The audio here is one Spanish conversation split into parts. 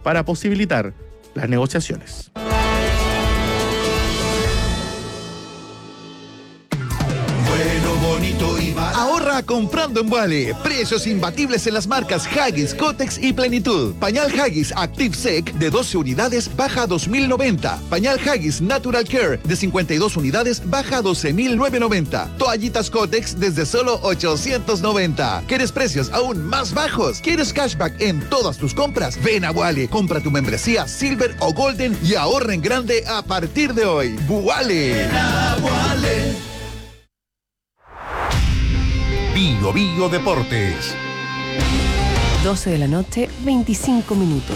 para posibilitar las negociaciones. Ahorra comprando en Wally. Precios imbatibles en las marcas Huggies, Kotex y Plenitud. Pañal Huggies Active Sec de 12 unidades baja a 2.090. Pañal Huggies Natural Care de 52 unidades baja a 12.990. Toallitas Kotex desde solo 890. ¿Quieres precios aún más bajos? ¿Quieres cashback en todas tus compras? Ven a Wally. Compra tu membresía Silver o Golden y ahorra en grande a partir de hoy. Wally. Bio Bio Deportes. 12 de la noche, 25 minutos.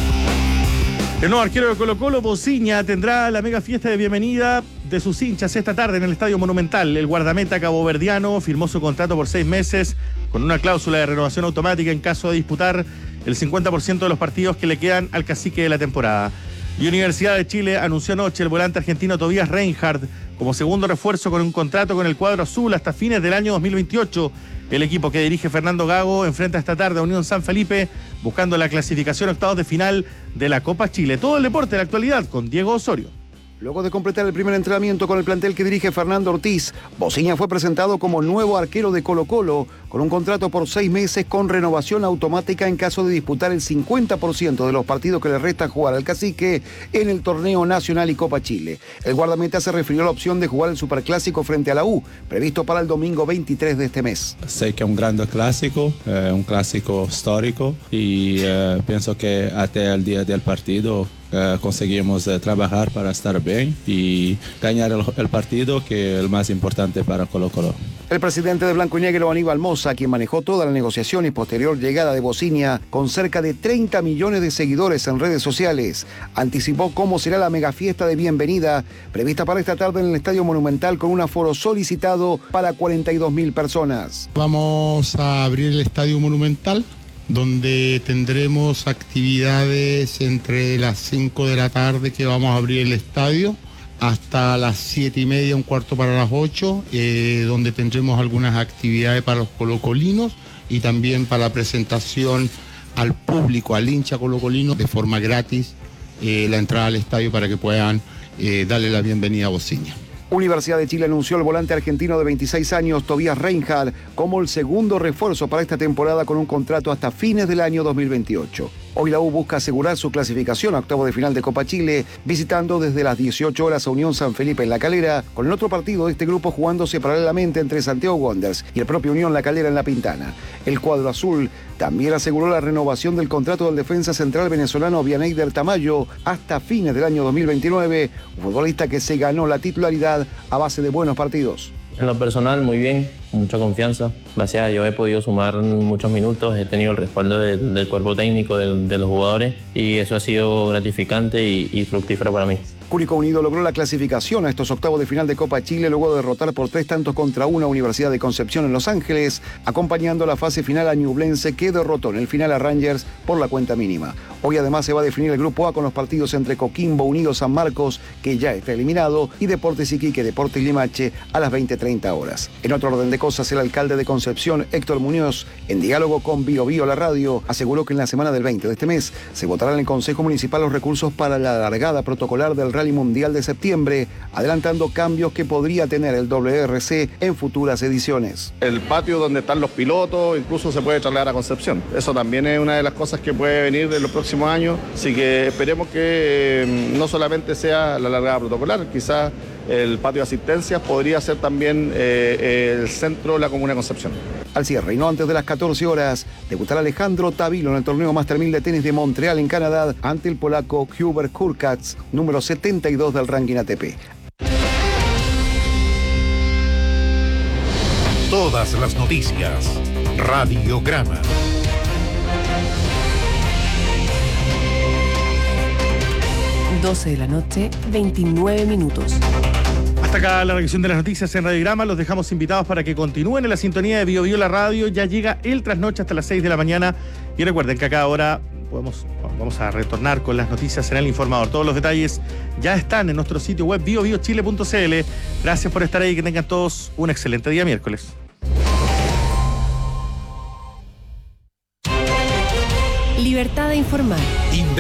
El nuevo arquero de Colo-Colo, Bociña, tendrá la mega fiesta de bienvenida de sus hinchas esta tarde en el Estadio Monumental. El guardameta caboverdiano firmó su contrato por 6 meses con una cláusula de renovación automática en caso de disputar el 50% de los partidos que le quedan al cacique de la temporada. Y Universidad de Chile anunció anoche el volante argentino Tobias Reinhardt como segundo refuerzo con un contrato con el cuadro azul hasta fines del año 2028. El equipo que dirige Fernando Gago enfrenta esta tarde a Unión San Felipe buscando la clasificación a octavos de final de la Copa Chile. Todo el deporte de la actualidad con Diego Osorio. Luego de completar el primer entrenamiento con el plantel que dirige Fernando Ortiz, Bociña fue presentado como nuevo arquero de Colo-Colo, con un contrato por 6 meses con renovación automática en caso de disputar el 50% de los partidos que le resta jugar al cacique en el torneo nacional y Copa Chile. El guardameta se refirió a la opción de jugar el Superclásico frente a la U, previsto para el domingo 23 de este mes. Sé que es un gran clásico, un clásico histórico y pienso que hasta el día del partido conseguimos trabajar para estar bien y ganar el partido, que es el más importante para Colo-Colo. El presidente de Blanco y Negro, Aníbal Mosa, quien manejó toda la negociación y posterior llegada de Bociña, con cerca de 30 millones de seguidores en redes sociales, anticipó cómo será la megafiesta de bienvenida prevista para esta tarde en el Estadio Monumental con un aforo solicitado para 42.000 personas. Vamos a abrir el Estadio Monumental, donde tendremos actividades entre las 5 de la tarde, que vamos a abrir el estadio, hasta las 7:30, un cuarto para las 8, donde tendremos algunas actividades para los colocolinos y también para la presentación al público, al hincha colocolino, de forma gratis, la entrada al estadio para que puedan darle la bienvenida a Bociña. Universidad de Chile anunció al volante argentino de 26 años, Tobias Reinhardt, como el segundo refuerzo para esta temporada con un contrato hasta fines del año 2028. Hoy la U busca asegurar su clasificación a octavo de final de Copa Chile, visitando desde las 18 horas a Unión San Felipe en La Calera, con el otro partido de este grupo jugándose paralelamente entre Santiago Wanderers y el propio Unión La Calera en La Pintana. El cuadro azul también aseguró la renovación del contrato del defensa central venezolano Vianeyder Tamayo hasta fines del año 2029, un futbolista que se ganó la titularidad a base de buenos partidos. En lo personal, muy bien, mucha confianza. Gracias a Dios he podido sumar muchos minutos, he tenido el respaldo del cuerpo técnico, de los jugadores, y eso ha sido gratificante y fructífero para mí. Curicó Unido logró la clasificación a estos octavos de final de Copa Chile luego de derrotar por 3-1 a Universidad de Concepción en Los Ángeles, acompañando la fase final a Ñublense, que derrotó en el final a Rangers por la cuenta mínima. Hoy además se va a definir el grupo A con los partidos entre Coquimbo Unido San Marcos, que ya está eliminado, y Deportes Iquique, Deportes Limache a las 20:30 horas. En otro orden de cosas, el alcalde de Concepción, Héctor Muñoz, en diálogo con Bio Bio La Radio, aseguró que en la semana del 20 de este mes se votará en el Consejo Municipal los recursos para la largada protocolar del Rally Mundial de septiembre, adelantando cambios que podría tener el WRC en futuras ediciones. El patio donde están los pilotos incluso se puede trasladar a Concepción. Eso también es una de las cosas que puede venir de los próximos años, así que esperemos que no solamente sea la largada protocolar, quizás el patio de asistencias podría ser también el centro de la Comuna de Concepción. Al cierre y no antes de las 14 horas, debutará Alejandro Tavilo en el torneo Master 1000 de tenis de Montreal en Canadá ante el polaco Hubert Hurkacz, número 72 del ranking ATP. Todas las noticias. Radiograma. Doce de la noche, 29 minutos. Hasta acá la revisión de las noticias en Radiograma. Los dejamos invitados para que continúen en la sintonía de Bio Bio La Radio. Ya llega el trasnoche hasta las 6 de la mañana. Y recuerden que a cada hora vamos a retornar con las noticias en El Informador. Todos los detalles ya están en nuestro sitio web biobiochile.cl. Gracias por estar ahí y que tengan todos un excelente día miércoles. Libertad de informar.